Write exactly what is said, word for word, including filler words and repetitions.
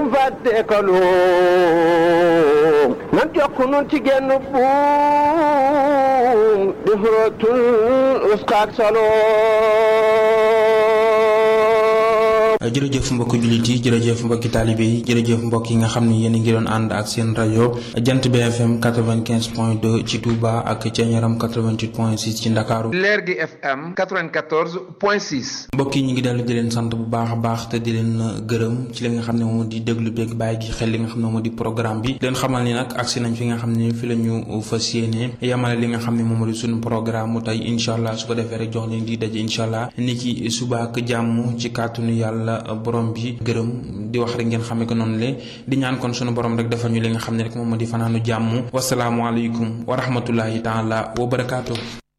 leen fàtte ko luum nan jokk nun ci genn buum di xurootul uskaak saloom. jërëjëf mbokki jullit yi jërëjëf mbokki taalibe yi jërëjëf mbokk yi nga xam ne yéen a ngi doon ànd ak seen rajo Jant bi F M quatre-vingt-quinze point deux ci Touba ak Thiéniaram quatre-vingt-huit point six ci Ndakaaru. Leer gi F M quatre-vingt-quatorze point six. mbokk yi ñu ngi dellu di leen sant bu baax a baax te di leen gërëm ci li nga xam ne moom di déglu beeg bàyyi gi xel li nga xam ne moom di programme bi leen xamal ni nag agsi nañ fi nga xam ne fi la ñu fas yéene yamale li nga xam ne moom di suñu programme mu tey incha allah su ko defee rek jox leen di daje incha allah ni ki suba ak jàmm ci kàttanu yàlla borom bi gërëm di wax rek ngeen xamee ko noonu le di ñaan kon sunu borom rek defal ñu li nga xam ne rek moom moo di fanaanu jàmm wasalaamualeykum wa rahmatullahi taala wa barakaatu.